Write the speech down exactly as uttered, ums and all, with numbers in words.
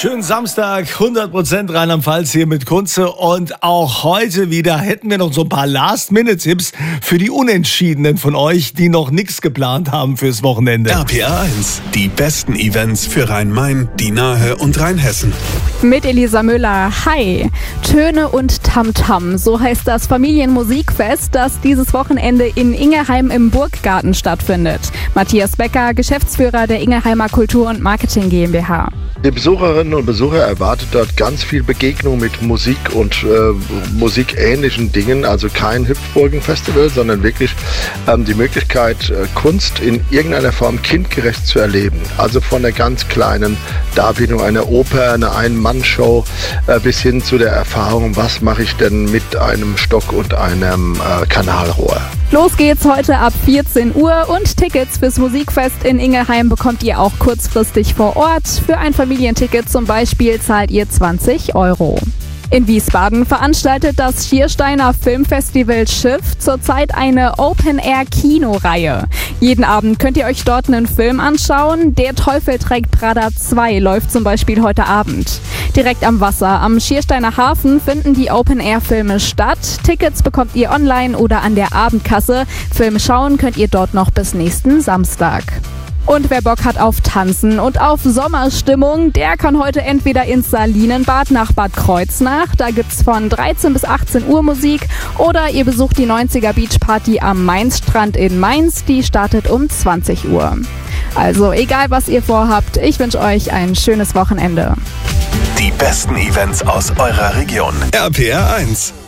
Schönen Samstag, hundert Prozent Rheinland-Pfalz hier mit Kunze. Und auch heute wieder hätten wir noch so ein paar Last-Minute-Tipps für die Unentschiedenen von euch, die noch nichts geplant haben fürs Wochenende. R P R eins, die besten Events für Rhein-Main, die Nahe und Rheinhessen. Mit Elisa Müller. Hi. Töne und Tamtam, so heißt das Familienmusikfest, das dieses Wochenende in Ingelheim im Burggarten stattfindet. Matthias Becker, Geschäftsführer der Ingelheimer Kultur- und Marketing GmbH. Die Besucherinnen und Besucher erwartet dort ganz viel Begegnung mit Musik und äh, musikähnlichen Dingen, also kein Hüpfburgen-Festival, sondern wirklich ähm, die Möglichkeit, äh, Kunst in irgendeiner Form kindgerecht zu erleben. Also von der ganz kleinen Darbietung einer Oper, einer Ein-Mann-Show äh, bis hin zu der Erfahrung, was mache ich denn mit einem Stock und einem äh, Kanalrohr. Los geht's heute ab vierzehn Uhr und Tickets fürs Musikfest in Ingelheim bekommt ihr auch kurzfristig vor Ort. Für ein Familienticket zum Beispiel zahlt ihr zwanzig Euro. In Wiesbaden veranstaltet das Schiersteiner Filmfestival Schiff zurzeit eine Open-Air-Kinoreihe. Jeden Abend könnt ihr euch dort einen Film anschauen. Der Teufel trägt Prada zwei läuft zum Beispiel heute Abend. Direkt am Wasser, am Schiersteiner Hafen, finden die Open-Air-Filme statt. Tickets bekommt ihr online oder an der Abendkasse. Film schauen könnt ihr dort noch bis nächsten Samstag. Und wer Bock hat auf Tanzen und auf Sommerstimmung, der kann heute entweder ins Salinenbad nach Bad Kreuznach, da gibt's von dreizehn bis achtzehn Uhr Musik, oder ihr besucht die neunziger Beach Party am Mainzstrand in Mainz, die startet um zwanzig Uhr. Also egal was ihr vorhabt, ich wünsche euch ein schönes Wochenende. Die besten Events aus eurer Region. R P R eins.